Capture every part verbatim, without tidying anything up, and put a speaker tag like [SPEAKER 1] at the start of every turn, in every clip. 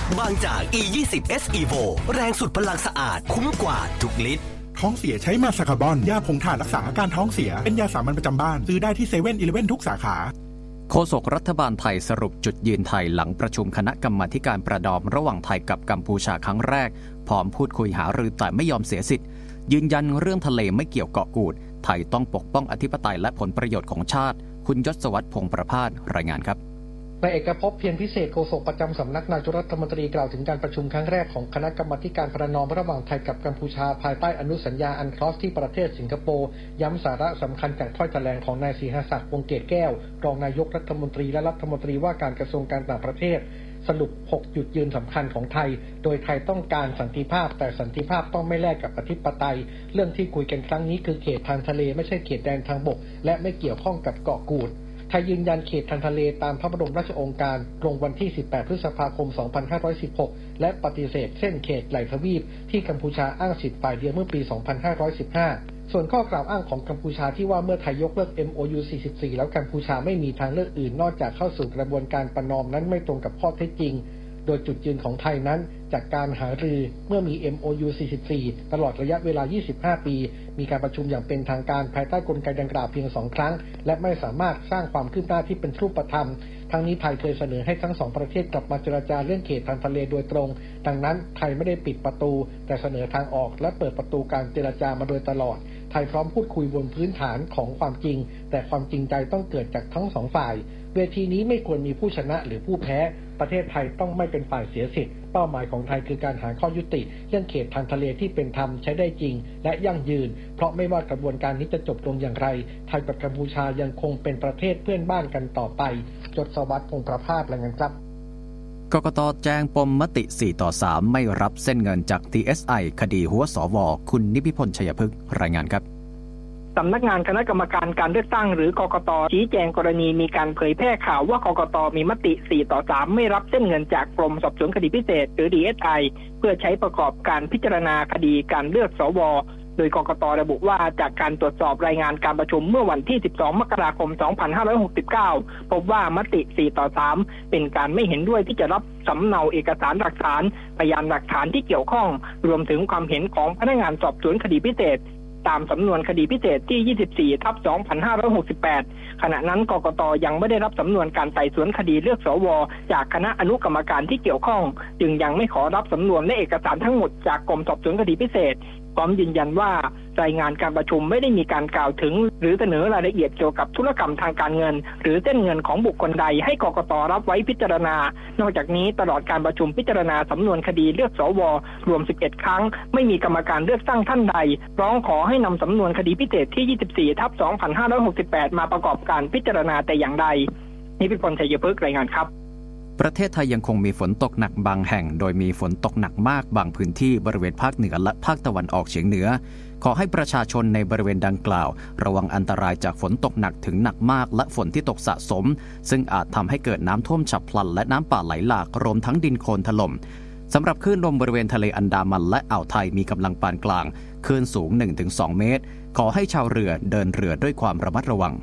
[SPEAKER 1] บางจาก อี ยี่สิบ เอส Evo แรงสุดพลังสะอาดคุ้มกว่าทุกลิตร
[SPEAKER 2] ท้องเสียใช้มาซาคาร์บอนยาผงถ่านรักษาอาการท้องเสียเป็นยาสามัญประจำบ้านซื้อได้ที่เซเว่นอีเลฟเว่นทุกสาขา
[SPEAKER 3] โฆษกรัฐบาลไทยสรุปจุดยืนไทยหลังประชุมคณะกรรมาธิการประดอมระหว่างไทยกับกัมพูชาครั้งแรกพร้อมพูดคุยหารือแต่ไม่ยอมเสียสิทธิ์ยืนยันเรื่องทะเลไม่เกี่ยวเกาะกูดไทยต้องปกป้องอธิปไตยและผลประโยชน์ของชาติคุณยศวัฒน์พงษ์ประภาสรายงานครับ
[SPEAKER 4] นายเอกภพเพียรพิเศษโฆษกประจำสำนักนายกรัฐมนตรีกล่าวถึงการประชุมครั้งแรกของคณะกรรมาการประนอมระหว่างไทยกับกัมพูชาภายใต้อนุสัญญาอันคลอสที่ประเทศสิงคโปร์ย้ำสาระสำคัญจากถ้อยแถลงของนายศรีหศักดิ์วงศ์เกตแก้วรองนายกรัฐมนตรีและรัฐมนตรีว่าการกระทรวงการต่างประเทศสรุปหกจุดยืนสำคัญของไทยโดยไทยต้องการสันติภาพแต่สันติภาพต้องไม่แลกกับอธิปไตยเรื่องที่คุยกันครั้งนี้คือเขตทางทะเลไม่ใช่เขตแดนทางบกและไม่เกี่ยวข้องกับเกาะกูดไทยยืนยันเขตทางทะเลตามพระบรมราชโองการลงวันที่สิบแปดพฤษภาคมสองพันห้าร้อยสิบหกและปฏิเสธเส้นเขตไหลทวีปที่กัมพูชาอ้างสิทธิ์ฝ่ายเดียวเมื่อปีสองพันห้าร้อยสิบห้าส่วนข้อกล่าวอ้างของกัมพูชาที่ว่าเมื่อไทยยกเลิก เอ็ม โอ ยู สี่สิบสี่แล้วกัมพูชาไม่มีทางเลือกอื่นนอกจากเข้าสู่กระบวนการประนอมนั้นไม่ตรงกับข้อเท็จจริงโดยจุดยืนของไทยนั้นจากการหารือเมื่อมี เอ็ม โอ ยู สี่สิบสี่ตลอดระยะเวลายี่สิบห้าปีมีการประชุมอย่างเป็นทางการภายใต้กลไกดังกล่าวเพียงสองครั้งและไม่สามารถสร้างความคืบหน้าที่เป็นรูปธรรมทั้งนี้ไทยเคยเสนอให้ทั้งสองประเทศกลับมาเจรจาเรื่องเขตทางทะเลโดยตรงดังนั้นไทยไม่ได้ปิดประตูแต่เสนอทางออกและเปิดประตูการเจรจามาโดยตลอดไทยพร้อมพูดคุยบนพื้นฐานของความจริงแต่ความจริงใจต้องเกิดจากทั้งสองฝ่ายเวทีนี้ไม่ควรมีผู้ชนะหรือผู้แพ้ประเทศไทยต้องไม่เป็นฝ่ายเสียสิทธิ์เป้าหมายของไทยคือการหาข้อยุติเรื่องเขตทางทะเลที่เป็นธรรมใช้ได้จริงและยั่งยืนเพราะไม่ว่ากระบวนการนี้จะจบลงอย่างไรไทยกับกัมพูชายังคงเป็นประเทศเพื่อนบ้านกันต่อไปยศวัฒน์พงษ์ประภาสรายงานครับ
[SPEAKER 3] กกต.แจ้งปมมติสี่ต่อสามไม่รับเส้นเงินจาก ที เอส ไอ คดีหัวสว.คุณนิพิพลชัยพฤกษ์รายงานครับ
[SPEAKER 5] สำนักงานคณะกรรมการการเลือกตั้งหรือกกต.ชี้แจงกรณีมีการเผยแพร่ข่าวว่ากกต.มีมติสี่ต่อสามไม่รับเส้นเงินจากกรมสอบสวนคดีพิเศษหรือ ดี เอส ไอ เพื่อใช้ประกอบการพิจารณาคดีการเลือกสว.โดยกกต.ระบุว่าจากการตรวจสอบรายงานการประชุมเมื่อวันที่สิบสองมกราคมสองพันห้าร้อยหกสิบเก้าพบว่ามติสี่ต่อสามเป็นการไม่เห็นด้วยที่จะรับสำเนาเอกสารหลักฐานพยานหลักฐานที่เกี่ยวข้องรวมถึงความเห็นของพนักงานสอบสวนคดีพิเศษตามสำนวนคดีพิเศษที่ ยี่สิบสี่ทับสองพันห้าร้อยหกสิบแปด ขณะนั้นกกต.ยังไม่ได้รับสำนวนการไต่สวนคดีเลือกสว.จากคณะอนุกรรมการที่เกี่ยวข้องจึงยังไม่ขอรับสำนวนและเอกสารทั้งหมดจากกรมสอบสวนคดีพิเศษพร้อมยืนยันว่ารายงานการประชุมไม่ได้มีการกล่าวถึงหรือเสนอรายละเอียดเกี่ยวกับธุรกรรมทางการเงินหรือเส้นเงินของบุคคลใดให้กกต.รับไว้พิจารณานอกจากนี้ตลอดการประชุมพิจารณาสำนวนคดีเลือกสว.รวมสิบเอ็ดครั้งไม่มีกรรมการเลือกตั้งท่านใดร้องขอให้นำสำนวนคดีพิเศษที่ ยี่สิบสี่ทับสองพันห้าร้อยหกสิบแปด มาประกอบการพิจารณาแต่อย่างใดนิพิพลชัยพฤกษ์รายงานครับ
[SPEAKER 3] ประเทศไทยยังคงมีฝนตกหนักบางแห่งโดยมีฝนตกหนักมากบางพื้นที่บริเวณภาคเหนือและภาคตะวันออกเฉียงเหนือขอให้ประชาชนในบริเวณดังกล่าวระวังอันตรายจากฝนตกหนักถึงหนักมากและฝนที่ตกสะสมซึ่งอาจทำให้เกิดน้ำท่วมฉับพลันและน้ำป่าไหลหลากรวมทั้งดินโคลนถล่มสำหรับคลื่นลมบริเวณทะเลอันดามันและอ่าวไทยมีกำลังปานกลางคลื่นสูง หนึ่งถึงสอง เมตรขอให้ชาวเรือเดินเรือด้วยความระมัดระวัง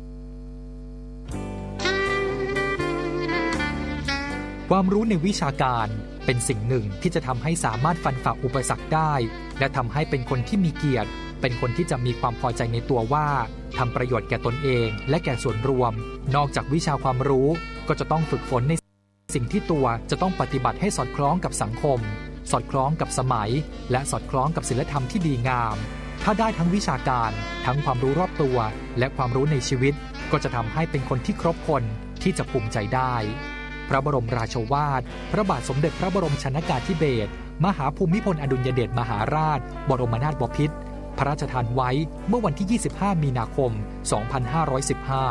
[SPEAKER 6] ความรู้ในวิชาการเป็นสิ่งหนึ่งที่จะทำให้สามารถฟันฝ่าอุปสรรคได้และทำให้เป็นคนที่มีเกียรติเป็นคนที่จะมีความพอใจในตัวว่าทำประโยชน์แก่ตนเองและแก่ส่วนรวมนอกจากวิชาความรู้ก็จะต้องฝึกฝนในสิ่งที่ตัวจะต้องปฏิบัติให้สอดคล้องกับสังคมสอดคล้องกับสมัยและสอดคล้องกับศีลธรรมที่ดีงามถ้าได้ทั้งวิชาการทั้งความรู้รอบตัวและความรู้ในชีวิตก็จะทำให้เป็นคนที่ครบคนที่จะภูมิใจได้พระบรมราโชวาทพระบาทสมเด็จพระบรมชนกาธิเบศรมหาภูมิพลอดุลยเดชมหาราชบรมนาถบพิตรพระราชทานไว้เมื่อวันที่ยี่สิบห้ามีนาคมสองพันห้าร้อยสิบห้า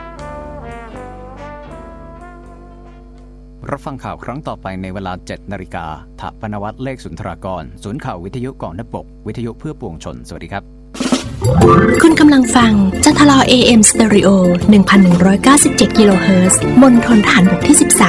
[SPEAKER 3] รับฟังข่าวครั้งต่อไปในเวลา เจ็ดนาฬิกา ถปนวัตรเลขสุนทรากรศูนย์ข่าววิทยุกองทัพบกวิทยุเพื่อปวงชนสวัสดีครับ
[SPEAKER 7] คุณกำลังฟังจัทลอ เอ เอ็ม Stereo หนึ่งพันหนึ่งร้อยเก้าสิบเจ็ด กิโลเฮิรตซ์มณฑลฐานบกที่สิบสาม